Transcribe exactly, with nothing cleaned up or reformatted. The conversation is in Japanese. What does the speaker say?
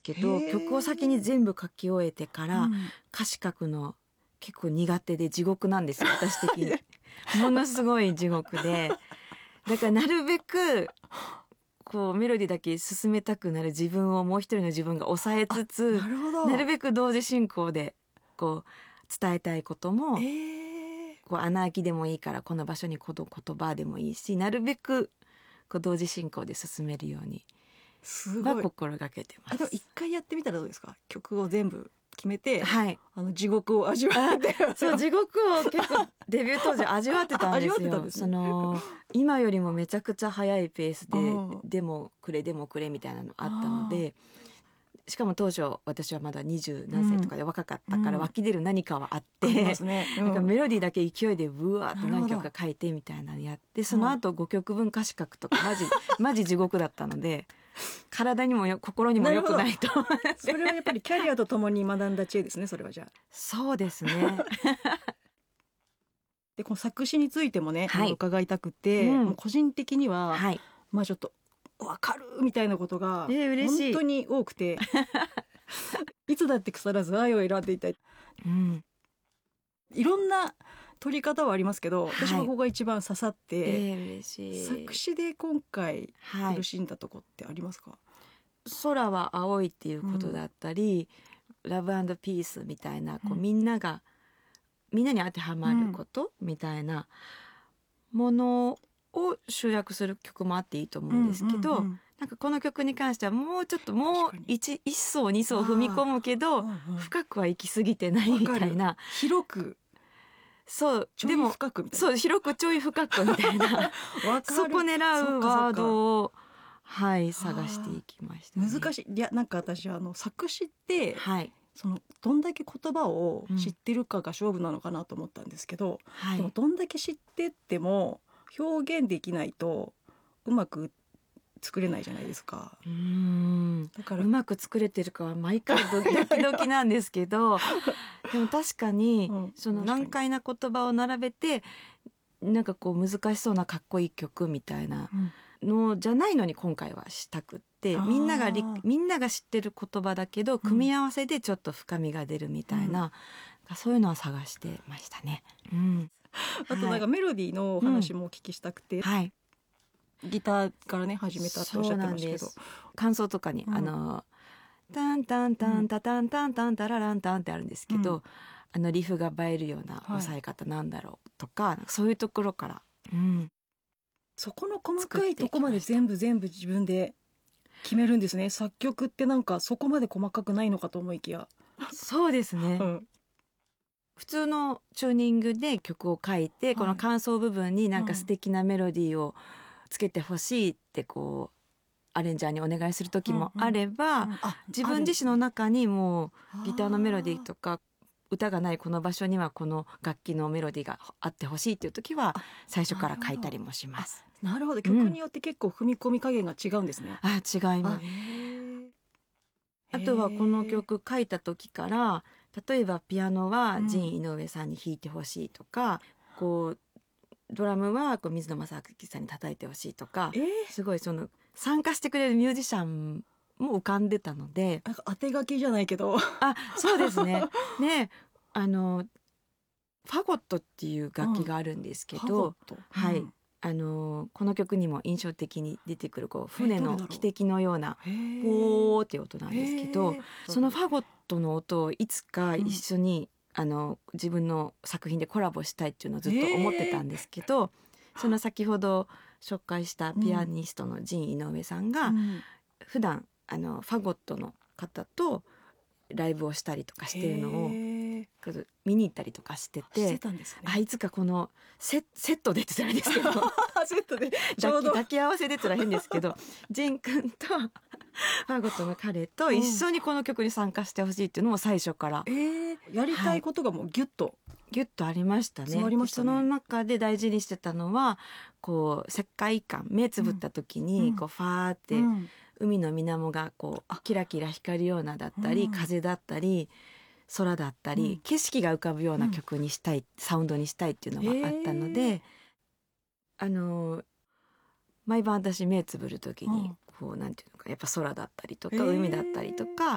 けど、曲を先に全部書き終えてから、うん、歌詞書くの結構苦手で地獄なんですよ私的にものすごい地獄で、だからなるべくこうメロディーだけ進めたくなる自分をもう一人の自分が抑えつつ、 なるほど、なるべく同時進行でこう伝えたいことも、えー、こう穴あきでもいいからこの場所にこの言葉でもいいし、なるべくこう同時進行で進めるようには心がけてます。 あ、でも一回やってみたらどうですか？曲を全部決めて、 はい、 あの地獄を味わってそう地獄を結構デビュー当時味わってたんですよです、ね、 その今よりもめちゃくちゃ速いペースででもくれでもくれみたいなのあったので、しかも当初私はまだ二十何歳とかで若かったから、湧き出る何かはあって、うんねうん、なんかメロディーだけ勢いでブワーっと何曲か書いてみたいなのやって、その後ごきょくぶん歌詞書くとかマジマジ地獄だったので、体にもよ心にも良くないと思って。 それはやっぱりキャリアとともに学んだ知恵ですね、それは。じゃあそうですねでこの作詞についてもね、はい、伺いたくて、うん、もう個人的には、はい、まあちょっと分かるみたいなことが本当に多くて、いつだって腐らず愛を選んでいたい、うん、いろんな取り方はありますけど、はい、私はここが一番刺さって、えー、嬉しい。 作詞で今回苦しんだとこってありますか？はい、空は青いっていうことだったり、うん、ラブ&ピースみたいなこう、うん、みんながみんなに当てはまること、うん、みたいなものを集約する曲もあっていいと思うんですけど、うんうんうん、なんかこの曲に関してはもうちょっともう 一, 一層二層踏み込むけど、うんうん、深くは行き過ぎてないみたいな、 広くそうちょい深くみたいな、 そう広くちょい深くみたいなそこ狙うワードをはい探していきましたね。 難しい。いやなんか私あの作詞って、はい、そのどんだけ言葉を知ってるかが勝負なのかなと思ったんですけど、うん、でもどんだけ知ってっても表現できないとうまく作れないじゃないですか。 うーん、だからうまく作れてるかは毎回ドキドキなんですけどでも確かに、うん、その難解な言葉を並べてなんかこう難しそうなかっこいい曲みたいなのじゃないのに今回はしたくって、うん、みんながみんなが知ってる言葉だけど組み合わせでちょっと深みが出るみたいな、うん、そういうのは探してましたね。うん、 あとなんかメロディーのお話もお聞きしたくて、 うん、はい、 ギターからね始めたっておっしゃってましたけど、 感想とかに、うん、あのタンタンタンタタンタンタンタラランタンってあるんですけど、うん、あのリフが映えるような押さえ方なんだろうとか、はい、そういうところから、うん、 そこの細かいとこまで全部全部自分で決めるんですね。作曲ってなんかそこまで細かくないのかと思いきや。 そうですね、うん、普通のチューニングで曲を書いて、はい、この間奏部分になんか素敵なメロディーをつけてほしいってこうアレンジャーにお願いする時もあれば、うんうん、自分自身の中にもうギターのメロディーとか歌がないこの場所にはこの楽器のメロディーがあってほしいっていう時は最初から書いたりもします。 なるほど、曲によって結構踏み込み加減が違うんですね。 うん、あ、違います。あとはこの曲書いた時から例えばピアノは陣井上さんに弾いてほしいとか、うん、こうドラムはこう水野正明さんに叩いてほしいとか、えー、すごいその参加してくれるミュージシャンも浮かんでたので、 なんか当て書きじゃないけどあ、そうですねね、あのファゴットっていう楽器があるんですけど、うん、はい、うん、あのこの曲にも印象的に出てくるこう船の汽笛のようなポーっていう音なんですけど、そのファゴットの音をいつか一緒に、うん、あの自分の作品でコラボしたいっていうのをずっと思ってたんですけど、その先ほど紹介したピアニストの陣井上さんが、うん、普段あのファゴットの方とライブをしたりとかしてるのを見に行ったりとかしてて、 してたんですね。 あいつかこの セ, セットでって言ったらいいですけどセットでちょうど抱き合わせでって言ったら変ですけど仁君とファゴットの彼と一緒にこの曲に参加してほしいっていうのも最初から、 えー、やりたいことがもうギュッと、はい、 ギュッとありましたね。 ましたね。 その中で大事にしてたのはこう世界観、目つぶった時にこうファーって、うん、海の水面がこうキラキラ光るようなだったり、うん、風だったり空だったり、うん、景色が浮かぶような曲にしたい、うん、サウンドにしたいっていうのがあったので、えー、あの毎晩私目つぶる時にこうなんていうのかやっぱ空だったりとか、えー、海だったりとか